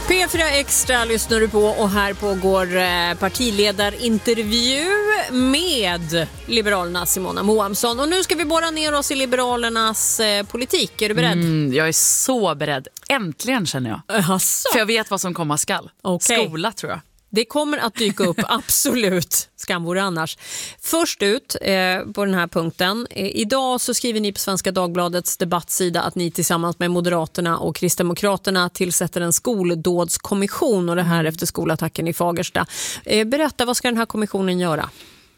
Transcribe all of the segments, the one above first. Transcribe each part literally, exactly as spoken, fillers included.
P fyra Extra lyssnar du på och här pågår partiledarintervju med Liberalernas Simona Moamsson. Och nu ska vi borra ner oss i Liberalernas eh, politik. Är du beredd? Mm, jag är så beredd. Äntligen känner jag. Asså. För jag vet vad som komma skall. Okay. Skola tror jag. Det kommer att dyka upp, absolut. Skam vore annars. Först ut eh, på den här punkten. Eh, idag så skriver ni på Svenska Dagbladets debattsida att ni tillsammans med Moderaterna och Kristdemokraterna tillsätter en skoldådskommission, och det här efter skolattacken i Fagersta. Eh, berätta, vad ska den här kommissionen göra?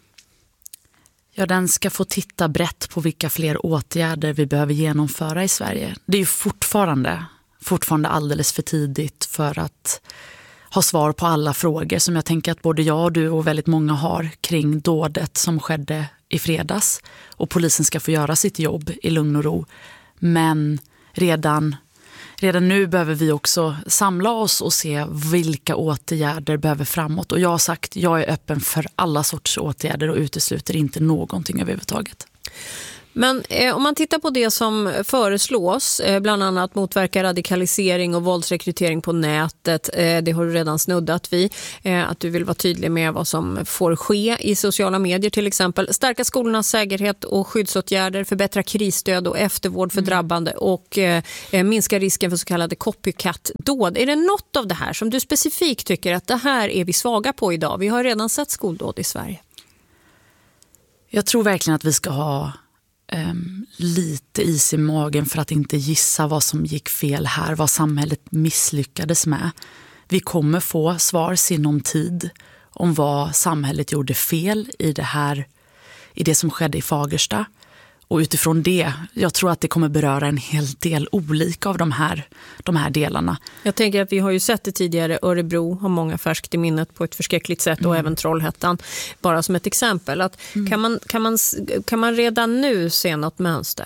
Ja, den ska få titta brett på vilka fler åtgärder vi behöver genomföra i Sverige. Det är ju fortfarande, fortfarande alldeles för tidigt för att ha svar på alla frågor som jag tänker att både jag och du och väldigt många har kring dådet som skedde i fredags. Och polisen ska få göra sitt jobb i lugn och ro. Men redan, redan nu behöver vi också samla oss och se vilka åtgärder behöver framåt. Och jag har sagt, jag är öppen för alla sorts åtgärder och utesluter inte någonting överhuvudtaget. Men eh, om man tittar på det som föreslås, eh, bland annat motverka radikalisering och våldsrekrytering på nätet, eh, det har du redan snuddat vid, eh, att du vill vara tydlig med vad som får ske i sociala medier till exempel, stärka skolornas säkerhet och skyddsåtgärder, förbättra krisstöd och eftervård för mm. drabbande och eh, minska risken för så kallade copycat-dåd. Är det något av det här som du specifikt tycker att det här är vi svaga på idag? Vi har redan sett skoldåd i Sverige. Jag tror verkligen att vi ska ha Um, lite is i magen för att inte gissa vad som gick fel här, vad samhället misslyckades med. Vi kommer få svar sinom tid om vad samhället gjorde fel i det här, i det som skedde i Fagersta. Och utifrån det, jag tror att det kommer beröra en hel del olika av de här, de här delarna. Jag tänker att vi har ju sett det tidigare, Örebro har många färskt i minnet på ett förskräckligt sätt och mm. även Trollhättan. Bara som ett exempel, att mm. kan, man, kan, man, kan man redan nu se något mönster?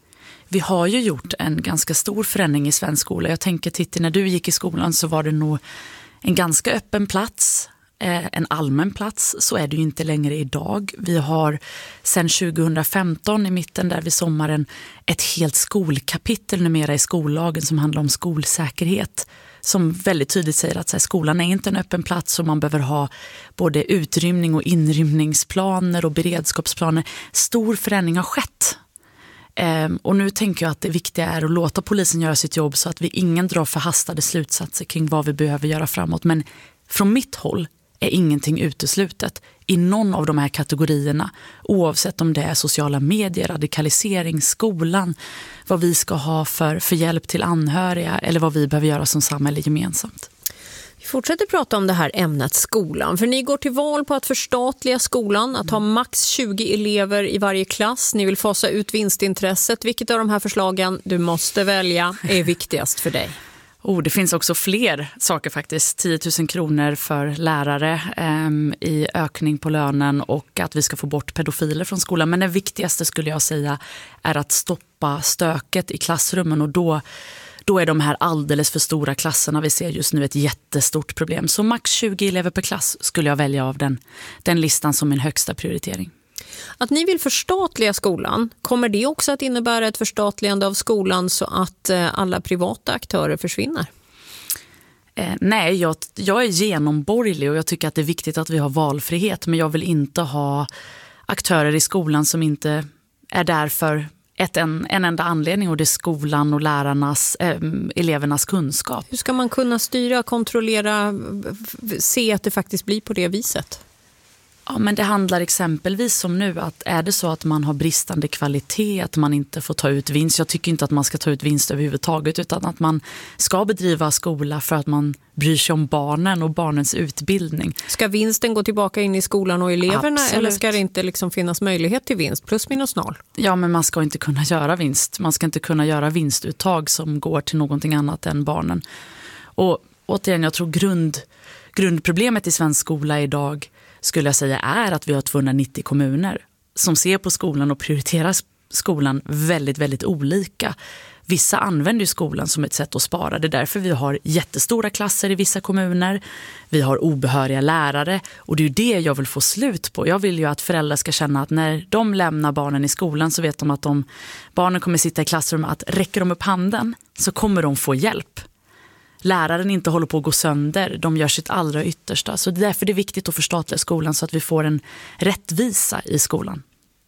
Vi har ju gjort en ganska stor förändring i svensk skola. Jag tänker, Titti, när du gick i skolan så var det nog en ganska öppen plats. En allmän plats, så är det ju inte längre idag. Vi har sedan tjugohundrafemton i mitten där vid sommaren ett helt skolkapitel numera i skollagen som handlar om skolsäkerhet, som väldigt tydligt säger att så här, skolan är inte en öppen plats och man behöver ha både utrymning och inrymningsplaner och beredskapsplaner. Stor förändring har skett. Um, och nu tänker jag att det viktiga är att låta polisen göra sitt jobb så att vi ingen drar förhastade slutsatser kring vad vi behöver göra framåt. Men från mitt håll är ingenting uteslutet i någon av de här kategorierna, oavsett om det är sociala medier, radikalisering, skolan, vad vi ska ha för, för hjälp till anhöriga eller vad vi behöver göra som samhälle gemensamt. Vi fortsätter prata om det här ämnet skolan, för ni går till val på att förstatliga skolan, att ha max tjugo elever i varje klass. Ni vill fasa ut vinstintresset. Vilket av de här förslagen du måste välja är viktigast för dig? Oh, det finns också fler saker faktiskt. tio tusen kronor för lärare eh, i ökning på lönen och att vi ska få bort pedofiler från skolan. Men det viktigaste skulle jag säga är att stoppa stöket i klassrummen, och då, då är de här alldeles för stora klasserna vi ser just nu ett jättestort problem. Så max tjugo elever per klass skulle jag välja av den, den listan som min högsta prioritering. Att ni vill förstatliga skolan, kommer det också att innebära ett förstatligande av skolan så att alla privata aktörer försvinner? Eh, nej, jag, jag är genomborgerlig och jag tycker att det är viktigt att vi har valfrihet. Men jag vill inte ha aktörer i skolan som inte är där för ett, en, en enda anledning, och det är skolan och lärarnas, eh, elevernas kunskap. Hur ska man kunna styra, kontrollera, se att det faktiskt blir på det viset? Ja, men det handlar exempelvis om nu att är det så att man har bristande kvalitet, att man inte får ta ut vinst. Jag tycker inte att man ska ta ut vinst överhuvudtaget, utan att man ska bedriva skola för att man bryr sig om barnen och barnens utbildning. Ska vinsten gå tillbaka in i skolan och eleverna? Absolut. Eller ska det inte liksom finnas möjlighet till vinst? Plus minus noll? Ja, men man ska inte kunna göra vinst. Man ska inte kunna göra vinstuttag som går till någonting annat än barnen. Och återigen, jag tror grund, grundproblemet i svensk skola idag skulle jag säga är att vi har tvåhundranittio kommuner som ser på skolan och prioriterar skolan väldigt, väldigt olika. Vissa använder ju skolan som ett sätt att spara. Det är därför vi har jättestora klasser i vissa kommuner. Vi har obehöriga lärare, och det är ju det jag vill få slut på. Jag vill ju att föräldrar ska känna att när de lämnar barnen i skolan så vet de att de, barnen kommer sitta i klassrummet, att räcker de upp handen så kommer de få hjälp. läraren inte håller på att gå sönder. De gör sitt allra yttersta. Så det är därför det är viktigt att förstatliga skolan så att vi får en rättvisa i skolan.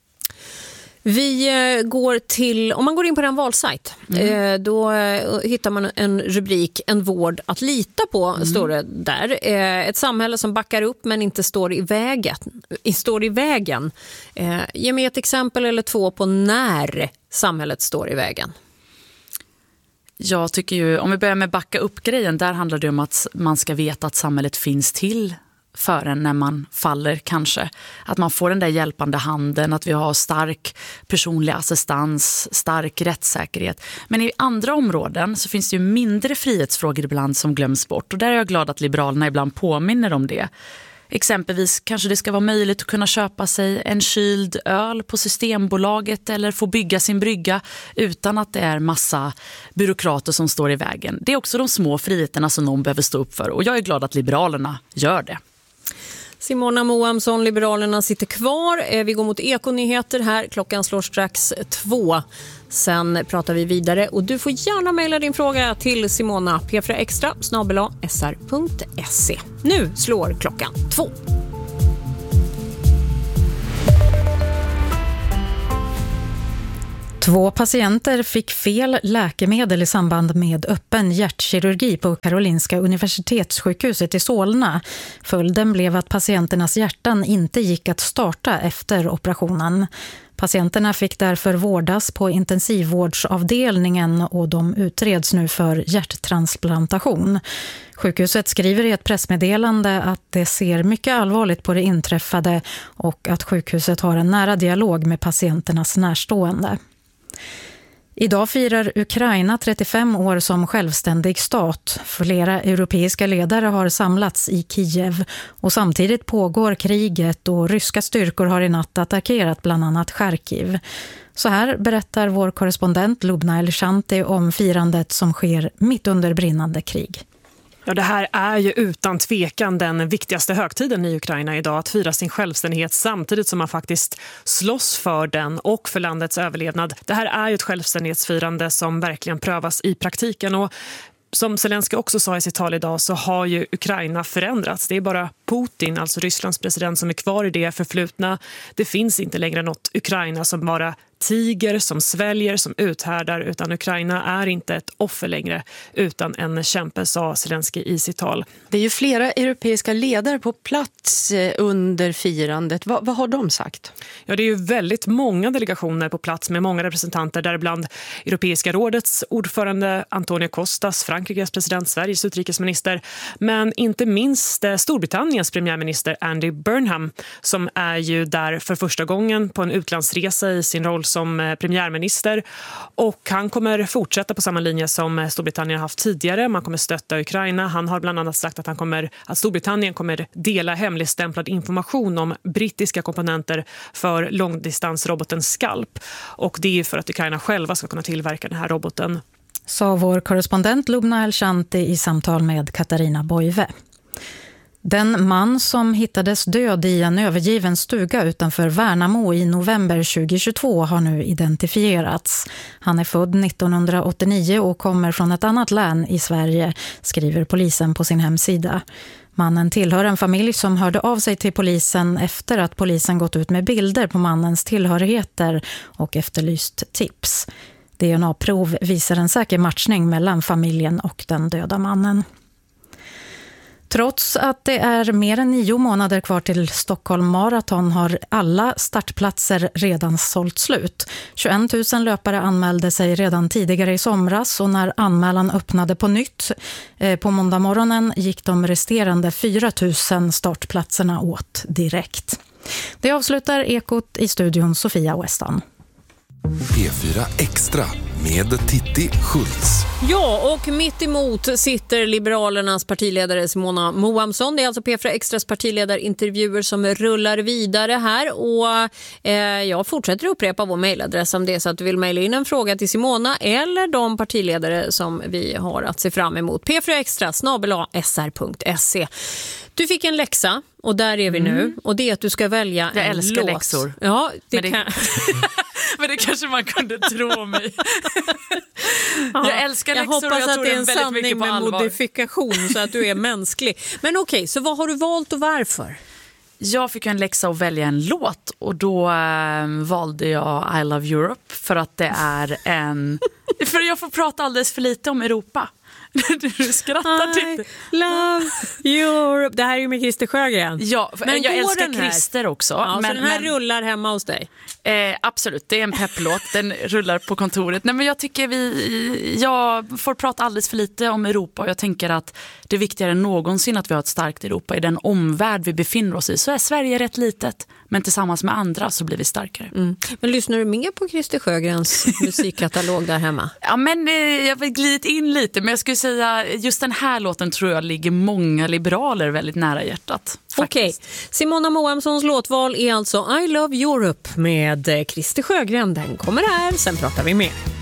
Vi går till, om man går in på den valsajt, mm. då hittar man en rubrik, en vård att lita på, mm. står det där. Ett samhälle som backar upp men inte står i vägen. Står i vägen. Ge mig ett exempel eller två på när samhället står i vägen. Jag tycker ju, om vi börjar med backa upp-grejen, där handlar det om att man ska veta att samhället finns till för en när man faller kanske. Att man får den där hjälpande handen, att vi har stark personlig assistans, stark rättssäkerhet. Men i andra områden så finns det ju mindre frihetsfrågor ibland som glöms bort. Och där är jag glad att Liberalerna ibland påminner om det. Exempelvis kanske det ska vara möjligt att kunna köpa sig en kyld öl på Systembolaget eller få bygga sin brygga utan att det är massa byråkrater som står i vägen. Det är också de små friheterna som någon behöver stå upp för och jag är glad att Liberalerna gör det. Simona Moamsson, Liberalerna sitter kvar. Vi går mot Ekonyheter här. Klockan slår strax två. Sen pratar vi vidare och du får gärna mejla din fråga till Simona p fyra extra snabel-a s r punkt se. Nu slår klockan två. Två patienter fick fel läkemedel i samband med öppen hjärtkirurgi på Karolinska universitetssjukhuset i Solna. Följden blev att patienternas hjärtan inte gick att starta efter operationen. Patienterna fick därför vårdas på intensivvårdsavdelningen och de utreds nu för hjärttransplantation. Sjukhuset skriver i ett pressmeddelande att det ser mycket allvarligt på det inträffade och att sjukhuset har en nära dialog med patienternas närstående. Idag firar Ukraina trettiofem år som självständig stat. Flera europeiska ledare har samlats i Kiev och samtidigt pågår kriget och ryska styrkor har i natt attackerat bland annat Charkiv. Så här berättar vår korrespondent Lubna El-Shanti om firandet som sker mitt under brinnande krig. Ja, det här är ju utan tvekan den viktigaste högtiden i Ukraina idag, att fira sin självständighet samtidigt som man faktiskt slåss för den och för landets överlevnad. Det här är ju ett självständighetsfirande som verkligen prövas i praktiken och som Zelenskyj också sa i sitt tal idag så har ju Ukraina förändrats. Det är bara Putin, alltså Rysslands president, som är kvar i det förflutna. Det finns inte längre något Ukraina som bara tiger, som sväljer, som uthärdar, utan Ukraina är inte ett offer längre utan en kämpe, sa Zelenskyj i sitt tal. Det är ju flera europeiska ledare på plats under firandet. Vad, vad har de sagt? Ja, det är ju väldigt många delegationer på plats med många representanter, däribland Europeiska rådets ordförande Antonio Costas, Frankrikes president, Sveriges utrikesminister, men inte minst Storbritanniens premiärminister Andy Burnham, som är ju där för första gången på en utlandsresa i sin roll som premiärminister, och han kommer fortsätta på samma linje som Storbritannien har haft tidigare. Man kommer stötta Ukraina. Han har bland annat sagt att, han kommer, att Storbritannien kommer dela hemligstämplad information om brittiska komponenter för långdistansroboten Scalp, och det är för att Ukraina själva ska kunna tillverka den här roboten. Sa vår korrespondent Lubna El-Shanti i samtal med Katarina Boive. Den man som hittades död i en övergiven stuga utanför Värnamo i november tjugohundratjugotvå har nu identifierats. Han är född nittonhundraåttionio och kommer från ett annat län i Sverige, skriver polisen på sin hemsida. Mannen tillhör en familj som hörde av sig till polisen efter att polisen gått ut med bilder på mannens tillhörigheter och efterlyst tips. D N A-prov visar en säker matchning mellan familjen och den döda mannen. Trots att det är mer än nio månader kvar till Stockholm Marathon har alla startplatser redan sålt slut. tjugoett tusen löpare anmälde sig redan tidigare i somras och när anmälan öppnade på nytt eh, på måndag morgonen gick de resterande fyra tusen startplatserna åt direkt. Det avslutar Ekot, i studion Sofia Westan. P fyra Extra med Titti Schultz. Ja, och mitt emot sitter Liberalernas partiledare Simona Moamsson. Det är alltså P fyra Extras partiledarintervjuer som rullar vidare här. Och eh, jag fortsätter upprepa vår mejladress om det är så att du vill mejla in en fråga till Simona eller de partiledare som vi har att se fram emot. P fyra Extra snabel-a s r punkt se. Du fick en läxa och där är vi nu. Mm. Och det är att du ska välja jag en älskar låt. Läxor. Ja, det men, det, kan... men det kanske man kunde tro mig. Jag älskar jag läxor och hoppas jag att tror det är en den väldigt mycket sanning på med allvar. modifikation så att du är mänsklig. Men okej, okay, så vad har du valt och varför? Jag fick en läxa att välja en låt och då äh, valde jag I Love Europe för att det är en... för jag får prata alldeles för lite om Europa. Du skrattar till. I love Europe. Det här är ju med Christer Sjögren. Ja, men jag älskar Christer också. Ja, men, så den här men, rullar hemma hos dig? Eh, absolut, det är en pepplåt. Den rullar på kontoret. Nej, men jag tycker vi... Jag får prata alldeles för lite om Europa och jag tänker att det är viktigare än någonsin att vi har ett starkt Europa. I den omvärld vi befinner oss i så är Sverige rätt litet. Men tillsammans med andra så blir vi starkare. Mm. Men lyssnar du mer på Christer Sjögrens musikkatalog där hemma? Ja, men eh, jag vill glidit in lite. Men jag skulle säga just den här låten tror jag ligger många liberaler väldigt nära hjärtat. Okej, okay. Simona Moamssons låtval är alltså I Love Europe med Christer Sjögren. Den kommer här, sen pratar vi mer.